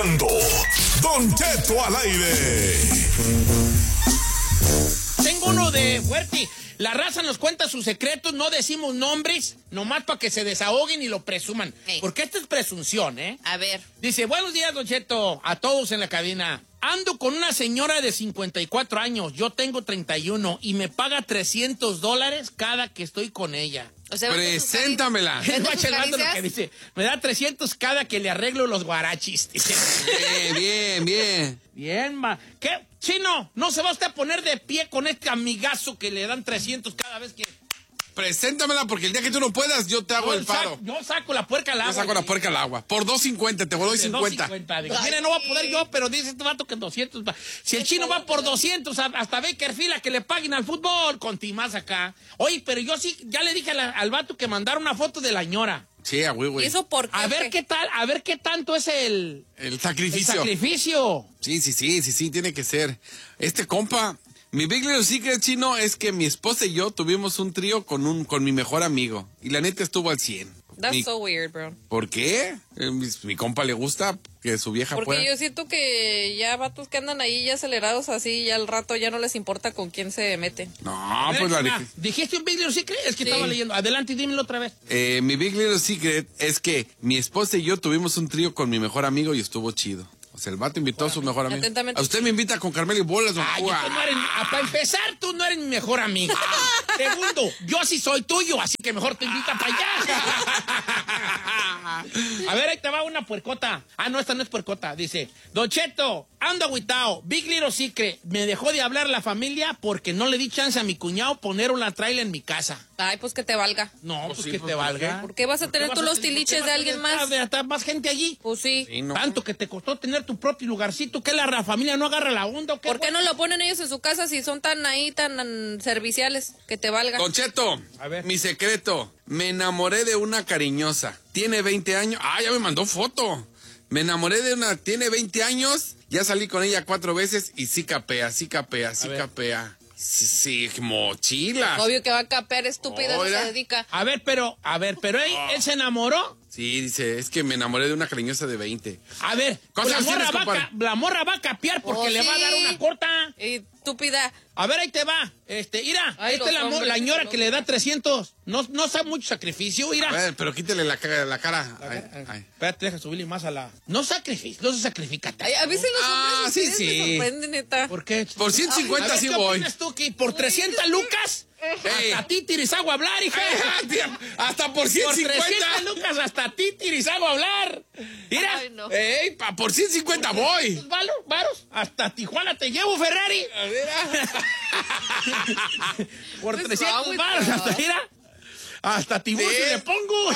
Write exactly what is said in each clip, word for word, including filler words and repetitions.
Don Cheto al aire. Tengo uno de fuerte. La raza nos cuenta sus secretos, no decimos nombres, nomás para que se desahoguen y lo presuman. Hey. Porque esto es presunción, ¿eh? A ver. Dice, buenos días, Don Cheto, a todos en la cabina. Ando con una señora de cincuenta y cuatro años, yo tengo treinta y uno, y me paga trescientos dólares cada que estoy con ella. O sea, preséntamela. Es lo que dice. Me da trescientos cada que le arreglo los guarachis. Dice. Bien, bien, bien. Bien, ma. ¿Qué? Chino, no se va usted a poner de pie con este amigazo que le dan trescientos cada vez que... Preséntamela porque el día que tú no puedas, yo te hago yo el paro. Saco, yo saco la puerca al agua. Yo saco la puerca al agua. Por dos cincuenta, te doy cincuenta. Mire, no va a poder yo, pero dice este vato que doscientos. Si el chino va por doscientos, hasta Bakerfield a que le paguen al fútbol, con Timás acá. Oye, pero yo sí, ya le dije al, al vato que mandara una foto de la ñora. Sí, a güey, güey. ¿Y eso por qué? A ver qué tal, a ver qué tanto es el... El sacrificio. El sacrificio. Sí, sí, sí, sí, sí, tiene que ser. Este compa... Mi Big Little Secret, Chino, es que mi esposa y yo tuvimos un trío con un con mi mejor amigo. Y la neta estuvo al cien. That's mi, so weird, bro. ¿Por qué? Eh, mi, mi compa le gusta que su vieja Porque pueda... yo siento que ya vatos que andan ahí ya acelerados así, ya al rato ya no les importa con quién se mete. No, ver, pues la ah, dije. ¿Dijiste un Big Little Secret? Es que sí. Estaba leyendo. Adelante, dímelo otra vez. Eh, mi Big Little Secret es que mi esposa y yo tuvimos un trío con mi mejor amigo y estuvo chido. O sea, el vato invitó bueno, a su mejor amigo. Atentamente. A usted me invita con Carmelo y bolas. Ay, tú no eres, para empezar, tú no eres mi mejor amigo. Segundo, yo sí soy tuyo, así que mejor te invita para allá. A ver, ahí te va una puercota. Ah, no, esta no es puercota. Dice, Don Cheto, ando agüitao. Big Little Secret, me dejó de hablar la familia porque no le di chance a mi cuñado poner una trailer en mi casa. Ay, pues que te valga. No, pues, pues sí, que pues te valga. ¿Por qué vas a tener tú los tiliches de alguien más? ¿Está más gente allí? Pues sí. sí no. Tanto que te costó tener tu propio lugarcito, que la familia no agarra la onda. ¿O qué? ¿Por qué no lo ponen ellos en su casa si son tan ahí, tan serviciales? Que te valga. Don Cheto, a ver. Mi secreto. Me enamoré de una cariñosa. Tiene veinte años. Ah, ya me mandó foto. Me enamoré de una... Tiene veinte años. Ya salí con ella cuatro veces y sí capea, sí capea, sí capea. Sí, sí, mochila. Obvio que va a capear, estúpida, no se dedica. A ver, pero, a ver, pero él, oh. él se enamoró. Sí, dice, es que me enamoré de una cariñosa de veinte. A ver, la morra, va a, la morra va a capear porque oh, le sí. va a dar una corta. Estúpida. A ver, ahí te va. Este, mira, Ay, esta es la, hombres, la señora que le da trescientos. No, no sabe mucho sacrificio, mira. A ver, pero quítele la, la cara. La, ay, ay. Ay. Espérate, deja subirle más a la... No sacrificio, no se sacrifica. Ay, a veces los hombres ah, sí, sí. me sorprenden, neta. ¿Por qué? Por ciento cincuenta sí voy. ¿Qué opinas tú que por trescientas lucas? Hey. Hasta ti tiris hago hablar, hija. Hasta por ciento cincuenta. Por trescientas lucas hasta ti tiris hago hablar. Mira. Ay, no. Ey, pa, por ciento cincuenta voy. ¿Varos? ¿Varos? Hasta Tijuana te llevo, Ferrari. A ver. Por trescientos varos, hasta mira. Hasta Tiburcio sí. le pongo.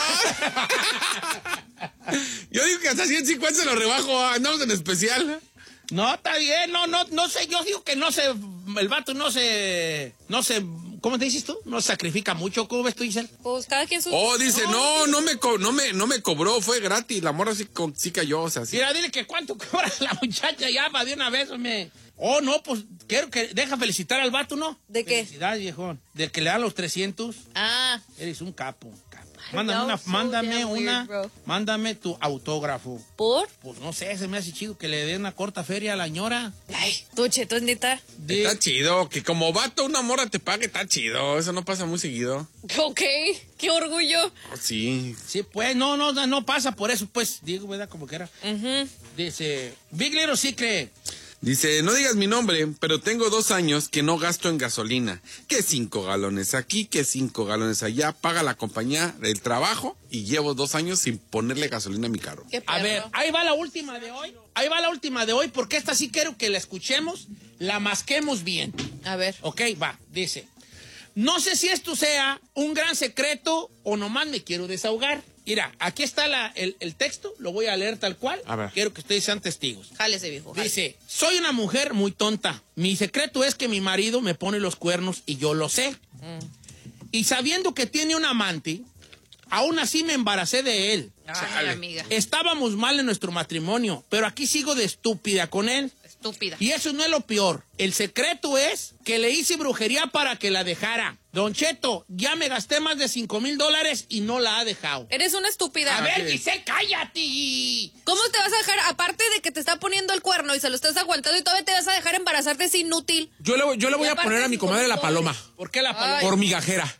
Yo digo que hasta ciento cincuenta se lo rebajo. Andamos en especial. No, está bien, no, no, no sé, yo digo que no se, el vato no se, no se, ¿cómo te dices tú? No se sacrifica mucho, ¿cómo ves tú, Giselle? Pues cada quien su... Oh, dice, no, no me, co no me, no me cobró, fue gratis, la morra sí, sí cayó, o sea, sí. Mira, dile que cuánto cobra la muchacha ya, para de una vez, me. Oh, no, pues, quiero que, deja felicitar al vato, ¿no? ¿De qué? Felicidades, viejón, del que le da los trescientos. Ah. Eres un capo, capo. Mándame una, so mándame una, weird, mándame tu autógrafo. ¿Por? Pues no sé, se me hace chido que le dé una corta feria a la ñora. Ay, tú, Cheto, es neta. De... Está chido, que como vato una morra te pague, está chido, eso no pasa muy seguido. Ok, qué orgullo. Oh, sí. Sí, pues, no, no, no pasa por eso, pues, digo, ¿verdad? Como que era. Uh-huh. Dice, Big Little Secret. Dice, no digas mi nombre, pero tengo dos años que no gasto en gasolina. Que cinco galones aquí, que cinco galones allá. Paga la compañía del trabajo y llevo dos años sin ponerle gasolina a mi carro. A ver, ahí va la última de hoy. Ahí va la última de hoy porque esta sí quiero que la escuchemos, la masquemos bien. A ver. Ok, va, dice. No sé si esto sea un gran secreto o nomás me quiero desahogar. Mira, aquí está la, el, el texto, lo voy a leer tal cual. A ver. Quiero que ustedes sean testigos. Jálese, viejo. Jálese. Dice, soy una mujer muy tonta. Mi secreto es que mi marido me pone los cuernos y yo lo sé. Mm. Y sabiendo que tiene un amante, aún así me embaracé de él. Ay, amiga. Estábamos mal en nuestro matrimonio, pero aquí sigo de estúpida con él. estúpida. Y eso no es lo peor. El secreto es que le hice brujería para que la dejara. Don Cheto, ya me gasté más de cinco mil dólares y no la ha dejado. Eres una estúpida. A ver, Giselle, cállate. ¿Cómo te vas a dejar, aparte de que te está poniendo el cuerno y se lo estás aguantando y todavía te vas a dejar embarazarte? Es inútil. Yo le, yo le voy Y a aparte poner a mi cinco comadre mil la paloma. ¿Por qué la paloma? Ay. Por migajera.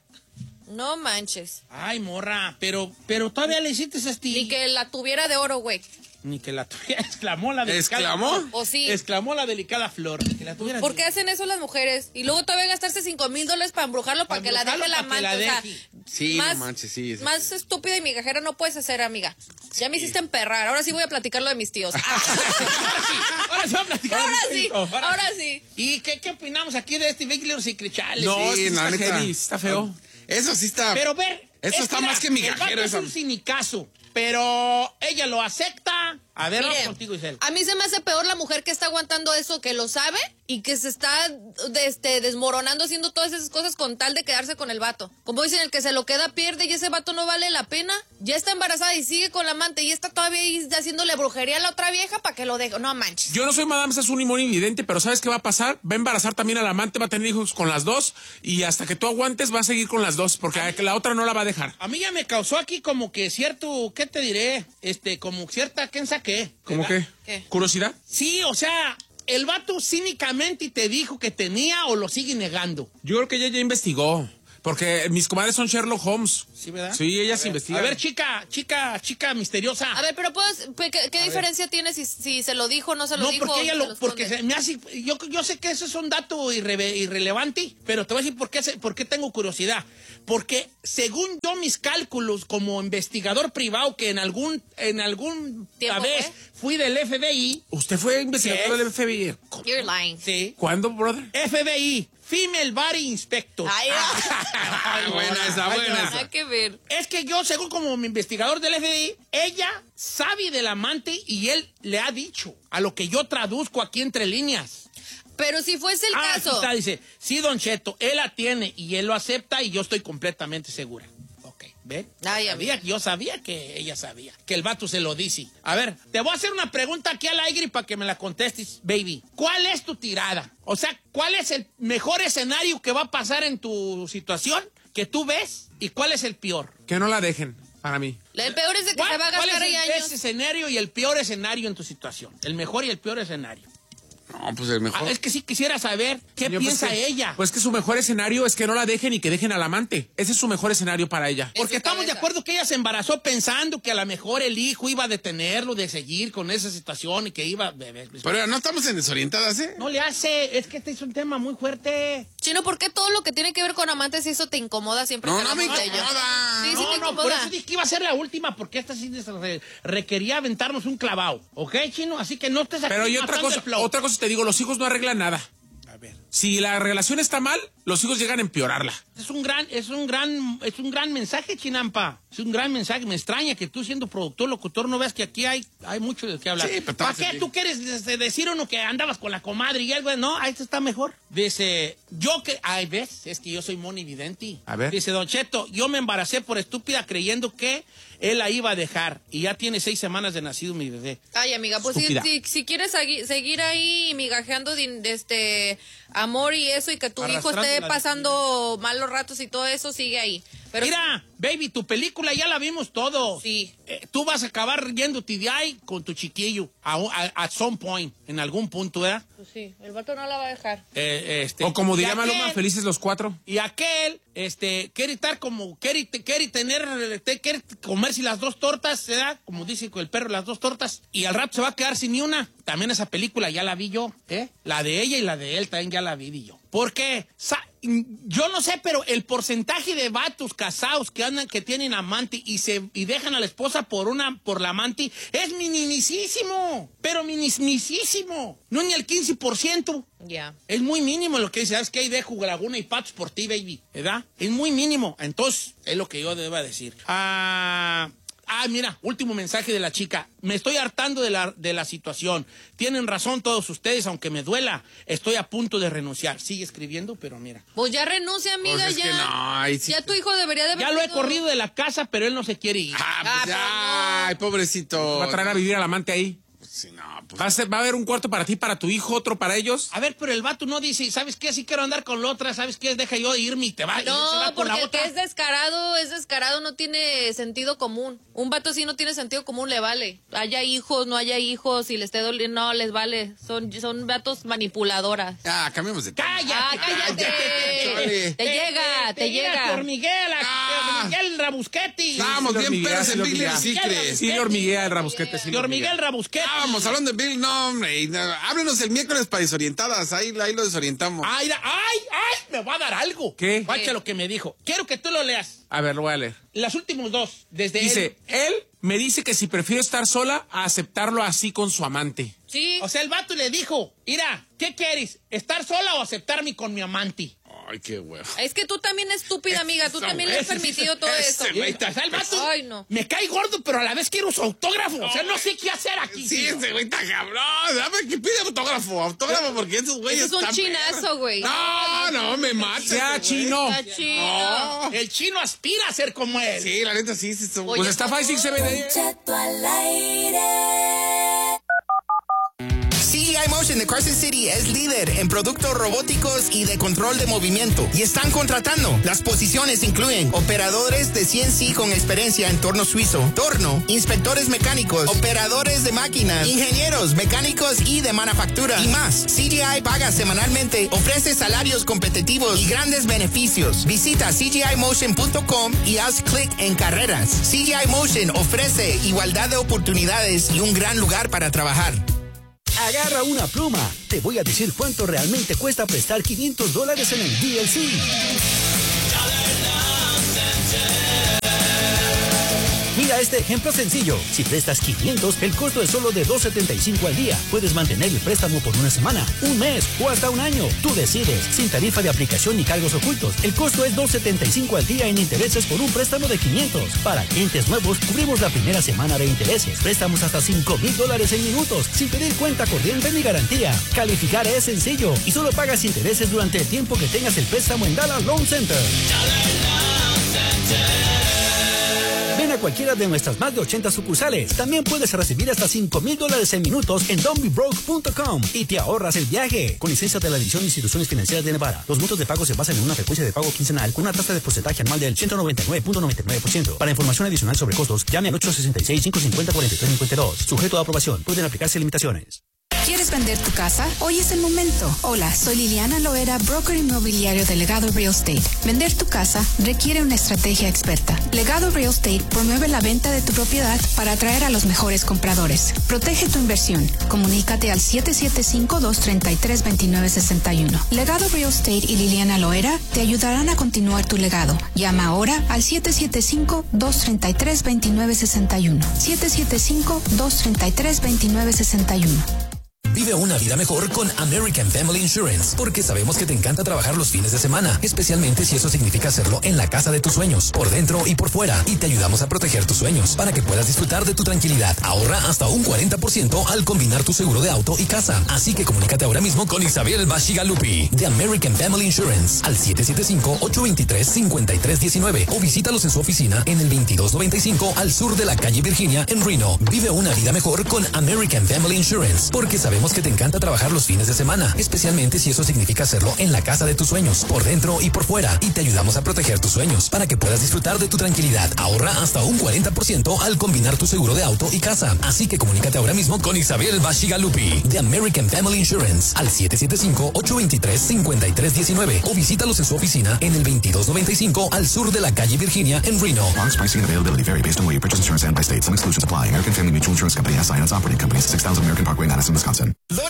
No manches. Ay, morra, pero, pero todavía le hiciste a ti. Ni que la tuviera de oro, güey. Ni que la tuviera. Exclamó la delicada. ¿Exclamó? ¿O sí? Exclamó la delicada flor. Que la tuviera. ¿Por qué hacen eso las mujeres? Y luego todavía gastarse cinco mil dólares para embrujarlo para Pa' que la deje embrujarlo, la pa' que la amante. O sea, deje. Sí, no más, manches, sí, sí, Más sí. estúpida y migajera no puedes hacer, amiga. Ya me hiciste emperrar. Ahora sí voy a platicar lo de mis tíos. Ahora sí, ahora sí vamos a platicar. Ahora de sí, esto, ahora sí. ¿Y qué, qué opinamos aquí de este Big Little Secret Challenge? No, Sí, sí la está neta. heavy, está feo. Eso sí está. Pero ver. Eso es está que más mira, que migajero, el vato esa. es un sinicazo, pero ella lo acepta. A ver, vamos Mire, contigo, Giselle. a mí se me hace peor la mujer que está aguantando eso, que lo sabe y que se está de- este, desmoronando haciendo todas esas cosas con tal de quedarse con el vato. Como dicen, el que se lo queda pierde y ese vato no vale la pena. Ya está embarazada y sigue con la amante y está todavía ahí haciéndole brujería a la otra vieja para que lo deje. No manches. Yo no soy Madame Sassoon ni Vidente, pero ¿sabes qué va a pasar? Va a embarazar también al amante, va a tener hijos con las dos y hasta que tú aguantes va a seguir con las dos porque la otra no la va a dejar. A mí ya me causó aquí como que cierto, ¿qué te diré? Este, como cierta, ¿quién saqué? ¿Cómo qué? ¿Qué? ¿Curiosidad? Sí, o sea, el vato cínicamente te dijo que tenía o lo sigue negando. Yo creo que ella ya investigó. Porque mis comadres son Sherlock Holmes. ¿Sí, verdad? Sí, ellas A ver, investigan. A ver, chica, chica, chica misteriosa. A ver, pero puedes, ¿qué, qué diferencia tiene si, si se lo dijo o no se lo No, dijo? porque o ella se lo, lo porque esconde? se me hace, yo, yo sé que eso es un dato irreve- irrelevante, pero te voy a decir por qué, se- por qué tengo curiosidad. Porque según yo mis cálculos como investigador privado que en algún, en algún ¿Tiempo vez fue? fui del F B I, ¿Usted fue investigador ¿Qué? del F B I? You're lying. sí, ¿Cuándo, brother? F B I, Female Body Inspector. Ay, Ay, buena esa, ay, buena no. esa. nada que ver. Es que yo, según como mi investigador del F B I, ella sabe del amante y él le ha dicho a lo que yo traduzco aquí entre líneas. Pero si fuese el Ah, aquí caso. está, dice, sí, Don Cheto, él la tiene y él lo acepta y yo estoy completamente segura. Ok, ¿ven? Ay, Sabía, yo sabía que ella sabía, que el vato se lo dice. A ver, te voy a hacer una pregunta aquí al aire para que me la contestes, baby. ¿Cuál es tu tirada? O sea, ¿cuál es el mejor escenario que va a pasar en tu situación que tú ves y cuál es el peor? Que no la dejen, para mí. El peor es de que ¿Cuál, se va a cuál gastar es ahí el, años. ese escenario y el peor escenario en tu situación? El mejor y el peor escenario. No, pues el mejor. Ah, es que sí quisiera saber qué Señor, pues piensa que- ella. Pues que su mejor escenario es que no la dejen y que dejen al amante. Ese es su mejor escenario para ella. Porque su estamos de cabeza. acuerdo que ella se embarazó pensando que a lo mejor el hijo iba a detenerlo de seguir con esa situación y que iba... Pero no estamos en desorientadas, ¿eh? No le hace, es que este es un tema muy fuerte. Chino, ¿por qué todo lo que tiene que ver con amantes y eso te incomoda siempre? No, que no me hablamos de ello? incomoda. Sí, sí no, te no, por incomoda. eso dije que iba a ser la última, porque esta sí re- requería aventarnos un clavado. ¿Ok, Chino? Así que no estés aquí Pero y otra matando cosa, el flow. otra cosa te digo, los hijos no arreglan nada. A ver. Si la relación está mal, los hijos llegan a empeorarla. Es un gran, es un gran, es un gran mensaje, Chinampa. Es un gran mensaje. Me extraña que tú, siendo productor, locutor, no veas que aquí hay, hay mucho de qué hablar. Sí, pero ¿Para estamos qué aquí. tú quieres este, decir uno que andabas con la comadre y algo? No, ahí está mejor. Dice, yo que, ay, ves, es que yo soy Moni Videnti. A ver. Dice, Don Cheto, yo me embaracé por estúpida creyendo que él la iba a dejar. Y ya tiene seis semanas de nacido mi bebé. Ay, amiga, pues si, Estúpida. si, si quieres segui- seguir ahí migajeando de, de este amor y eso y que tu hijo Arrastrando esté la pasando malos ratos y todo eso, sigue ahí. Pero Mira, baby, tu película ya la vimos todo. Sí. Eh, tú vas a acabar yéndote de ahí con tu chiquillo a, un- a- at some point, en algún punto, ¿verdad? Pues sí, el vato no la va a dejar. Eh, este, O como y diría aquel- Maluma, felices los cuatro. Y aquel, este, quiere estar como, quiere, quiere tener, te- quiere comerse las dos tortas, ¿verdad? Como dice el perro, las dos tortas. Y al rato se va a quedar sin ni una. También esa película ya la vi yo, ¿eh? La de ella y la de él también ya la vi yo. Porque, sa- yo no sé, pero el porcentaje de vatos casados que andan, que tienen amante y se y dejan a la esposa por una, por la amante, es minimísimo. Pero minimísimo. No ni el quince por ciento. Ya. Es muy mínimo lo que dice, ¿sabes qué? Ahí dejo Laguna y Patos por ti, baby, ¿verdad? Es muy mínimo. Entonces, es lo que yo deba decir. Ah, ah, mira, último mensaje de la chica. Me estoy hartando de la, de la situación. Tienen razón todos ustedes, aunque me duela. Estoy a punto de renunciar. Sigue escribiendo, pero mira. Pues ya renuncia, amiga, Pues es ya. que no, ahí sí Ya te- tu hijo debería de haber Ya lo he sido- corrido de la casa, pero él no se quiere ir. Ah, pues Ah, ya. pero no. Ay, pobrecito. Va a traer a vivir al amante ahí. Sí, no, pues. ¿Va a, ser- ¿Va a haber un cuarto para ti, para tu hijo, otro para ellos? A ver, pero el vato no dice, ¿sabes qué? Si quiero andar con la otra, ¿sabes qué? Deja yo de irme y te va. y se No, va con porque la el otra. que es descarado, es descarado, no tiene sentido común. Un vato así no tiene sentido común, le vale. Haya hijos, no haya hijos, si le esté doliendo, no les vale. Son, son vatos manipuladoras. Ah, cambiamos de tema. ¡Cállate! Ah, cállate. Chale. Te llega, te llega. Por Miguel, Ah. Miguel Rabusquetti. Estábamos Sí, bien hormiguea, pedos sí, en Big Little hormiguea. Secret. Sí, le hormiguea el rabusquete. Sí, le Señor hormiguea. Miguel Rabusquetti. Estábamos hablando de Bill, no, hombre. y, no, háblenos el miércoles para desorientadas. Ahí, ahí lo desorientamos. Ay, ay, ay, me va a dar algo. ¿Qué? Guacha lo que me dijo. Quiero que tú lo leas. A ver, lo voy a leer. Las últimos dos, desde Dice, él. él me dice que si prefiero estar sola, a aceptarlo así con su amante. Sí. O sea, el vato le dijo, mira, ¿qué quieres? ¿Estar sola o aceptarme con mi amante? Ay, qué huevo. Es que tú también estúpida, amiga. Tú Esa, también le has ese, permitido ese, todo ese, eso. güey. O sea, el vato Ay, no. me cae gordo, pero a la vez quiero su autógrafo. O sea, no sé qué hacer aquí. Sí, tío. ese güey está cabrón. Dame que pide autógrafo. Autógrafo porque esos güeyes Ese es un están chinazo, perros. güey. No, no, me mata. Sea ese güey. chino. Está chido. No. El chino aspira a ser como él. Sí, la neta sí, sí. son- Oye, Pues está fácil, se ve de ahí. Cheto al aire. C G I Motion de Carson City es líder en productos robóticos y de control de movimiento y están contratando. Las posiciones incluyen operadores de C N C con experiencia en torno suizo, torno, inspectores mecánicos, operadores de máquinas, ingenieros mecánicos y de manufactura y más. C G I paga semanalmente, ofrece salarios competitivos y grandes beneficios. Visita C G I motion punto com y haz clic en carreras. C G I Motion ofrece igualdad de oportunidades y un gran lugar para trabajar. Agarra una pluma. Te voy a decir cuánto realmente cuesta prestar quinientos dólares en el D L C. Mira este ejemplo sencillo. Si prestas quinientos, el costo es solo de dos setenta y cinco al día. Puedes mantener el préstamo por una semana, un mes o hasta un año. Tú decides, sin tarifa de aplicación ni cargos ocultos. El costo es dos setenta y cinco al día en intereses por un préstamo de quinientos. Para clientes nuevos, cubrimos la primera semana de intereses. Préstamos hasta cinco mil dólares en minutos, sin pedir cuenta corriente ni garantía. Calificar es sencillo y solo pagas intereses durante el tiempo que tengas el préstamo en Dallas Loan Center. Ven a cualquiera de nuestras más de ochenta sucursales. También puedes recibir hasta cinco mil dólares en minutos en don't be broke punto com y te ahorras el viaje. Con licencia de la División de Instituciones Financieras de Nevada. Los montos de pago se basan en una frecuencia de pago quincenal con una tasa de porcentaje anual del ciento noventa y nueve punto noventa y nueve por ciento. Para información adicional sobre costos, llame al ocho sesenta y seis, cinco cincuenta, cuarenta y tres cincuenta y dos. Sujeto a aprobación. Pueden aplicarse limitaciones. ¿Quieres vender tu casa? Hoy es el momento. Hola, soy Liliana Loera, broker inmobiliario de Legado Real Estate. Vender tu casa requiere una estrategia experta. Legado Real Estate promueve la venta de tu propiedad para atraer a los mejores compradores. Protege tu inversión. Comunícate al siete siete cinco, dos tres tres, dos nueve seis uno. Legado Real Estate y Liliana Loera te ayudarán a continuar tu legado. Llama ahora al siete siete cinco, dos tres tres, dos nueve seis uno. siete siete cinco, dos tres tres, dos nueve seis uno. Vive una vida mejor con American Family Insurance, porque sabemos que te encanta trabajar los fines de semana, especialmente si eso significa hacerlo en la casa de tus sueños, por dentro y por fuera, y te ayudamos a proteger tus sueños para que puedas disfrutar de tu tranquilidad. Ahorra hasta un cuarenta por ciento al combinar tu seguro de auto y casa. Así que comunícate ahora mismo con Isabel Bashigalupi de American Family Insurance al siete siete cinco, ocho dos tres, cinco tres uno nueve o visítalos en su oficina en el veintidós noventa y cinco al sur de la calle Virginia en Reno. Vive una vida mejor con American Family Insurance, porque sabemos que te encanta trabajar los fines de semana, especialmente si eso significa hacerlo en la casa de tus sueños, por dentro y por fuera, y te ayudamos a proteger tus sueños para que puedas disfrutar de tu tranquilidad. Ahorra hasta un cuarenta por ciento al combinar tu seguro de auto y casa. Así que comunícate ahora mismo con Isabel Bashigalupi de American Family Insurance al siete siete cinco, ocho dos tres, cinco tres uno nueve o visítalos en su oficina en el veintidós noventa y cinco al sur de la calle Virginia en Reno. Products pricing and availability vary based on where you purchase insurance and by state. Some exclusions apply. American Family Mutual Insurance Company S I and its operating companies, six thousand American Parkway, Madison, Wisconsin.